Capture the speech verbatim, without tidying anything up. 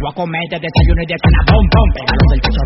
voy a comer de desayuno y de cena, bom, bom. Pégalo del techo